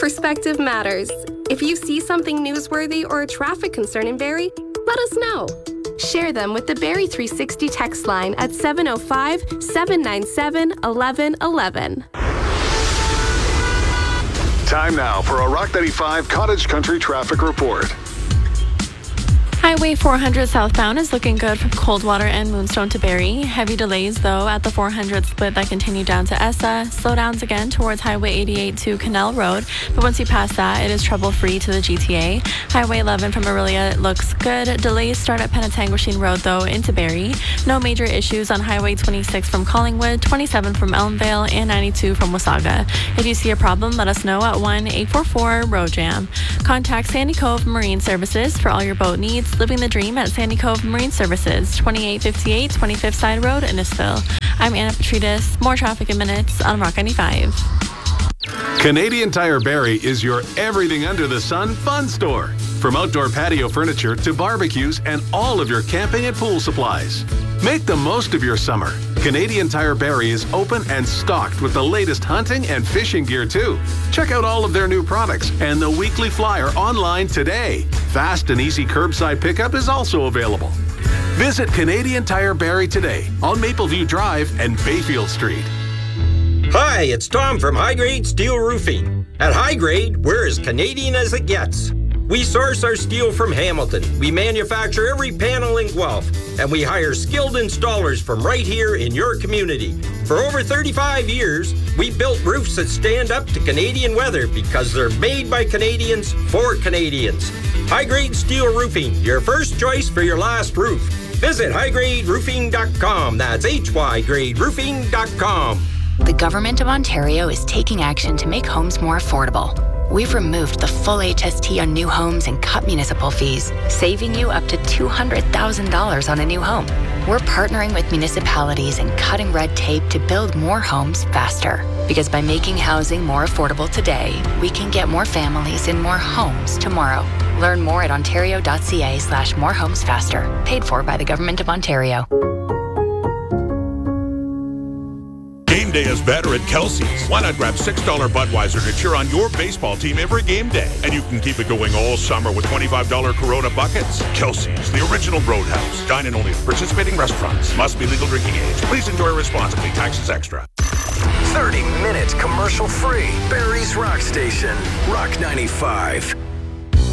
Perspective matters. If you see something newsworthy or a traffic concern in Barrie, let us know. Share them with the Barrie 360 text line at 705-797-1111. Time now for a Rock 95 Cottage Country traffic report. Highway 400 southbound is looking good from Coldwater and Moonstone to Barrie. Heavy delays, though, at the 400 split that continue down to Essa. Slowdowns again towards Highway 88 to Canal Road. But once you pass that, it is trouble-free to the GTA. Highway 11 from Orillia looks good. Delays start at Penetanguishene Road, though, into Barrie. No major issues on Highway 26 from Collingwood, 27 from Elmvale, and 92 from Wasaga. If you see a problem, let us know at 1-844-ROAD-JAM. Contact Sandy Cove Marine Services for all your boat needs. Living the dream at Sandy Cove Marine Services, 2858 25th Side Road, Innisfil. I'm Anna Petrides. More traffic in minutes on Rock 95. Canadian Tire Barrie is your everything under the sun fun store. From outdoor patio furniture to barbecues and all of your camping and pool supplies. Make the most of your summer. Canadian Tire Barrie is open and stocked with the latest hunting and fishing gear too. Check out all of their new products and the weekly flyer online today. Fast and easy curbside pickup is also available. Visit Canadian Tire Barrie today on Mapleview Drive and Bayfield Street. Hi, it's Tom from High Grade Steel Roofing. At High Grade, we're as Canadian as it gets. We source our steel from Hamilton. We manufacture every panel in Guelph. And we hire skilled installers from right here in your community. For over 35 years, we built roofs that stand up to Canadian weather because they're made by Canadians for Canadians. High Grade Steel Roofing, your first choice for your last roof. Visit highgraderoofing.com. That's hygraderoofing.com. The Government of Ontario is taking action to make homes more affordable. We've removed the full HST on new homes and cut municipal fees, saving you up to $200,000 on a new home. We're partnering with municipalities and cutting red tape to build more homes faster. Because by making housing more affordable today, we can get more families in more homes tomorrow. Learn more at ontario.ca/morehomesfaster. Paid for by the Government of Ontario. Game day is better at Kelsey's. Why not grab $6 Budweiser to cheer on your baseball team every game day? And you can keep it going all summer with $25 Corona buckets. Kelsey's, the original Roadhouse. Dine in only at participating restaurants. Must be legal drinking age. Please enjoy responsibly. Taxes extra. 30 minutes commercial free. Barrie's Rock Station. Rock 95.